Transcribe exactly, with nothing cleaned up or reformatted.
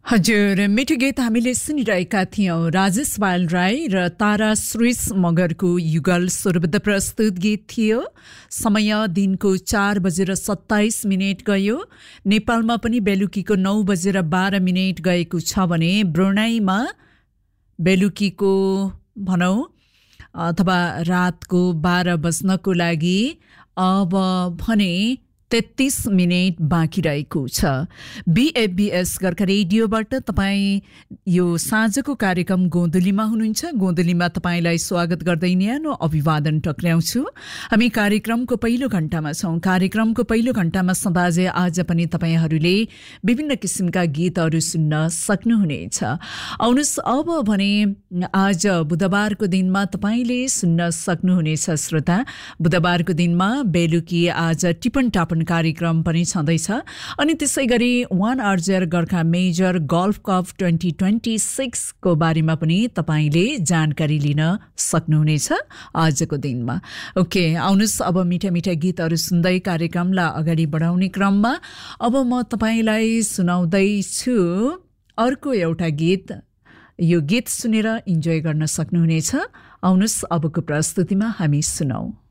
हजुर, मिठो गीत हामीले सुनिरहेका थियौं। राजेश बाल राई र तारा श्रीष मगरको युगल स्वरबद्ध प्रस्तुत गीत थियो। समय दिनको चार बजेर सत्ताइस मिनट गयो। नेपालमा पनि बेलुकीको नौ बजेर बाह्र मिनट गएको छ भने ब्रुनाईमा बेलुकीको भनौँ अथवा रातको बाह्र बज्नको लागि अब भने तेत्तीस मिनट बाँकी रहेको छ। बीएफबीएस गोर्खा रेडियोबाट तपाईँ यो साँझको कार्यक्रम गोन्धलीमा हुनुहुन्छ। गोन्धलीमा तपाईँलाई स्वागत गर्दै न्यानो अभिवादन टक्र्याउँछु। हामी कार्यक्रमको पहिलो घण्टामा छौँ। कार्यक्रमको पहिलो घण्टामा सदाझै आज पनि तपाईँहरूले विभिन्न किसिमका गीतहरू सुन्न सक्नुहुनेछ। आउनुहोस् अब भने आज बुधबारको दिनमा तपाईँले सुन्न सक्नुहुनेछ श्रोता। बुधबारको दिनमा बेलुकी आज टिपन टापन कार्यक्रम पनि छँदैछ। अनि त्यसै गरी one आर्जर Gorkha major golf cup twenty twenty six को बारेमा पनि तपाईँले जानकारी लिन सक्नुहुनेछ आजको दिनमा। ओके, आउनुहोस् अब मिठा मिठा गीतहरू सुन्दै कार्यक्रमलाई अगाडि बढाउने क्रममा अब म तपाईँलाई सुनाउँदैछु अर्को एउटा गीत। यो गीत सुनेर इन्जोय गर्न सक्नुहुनेछ। आउनुहोस् अबको प्रस्तुतिमा हामी सुनौँ।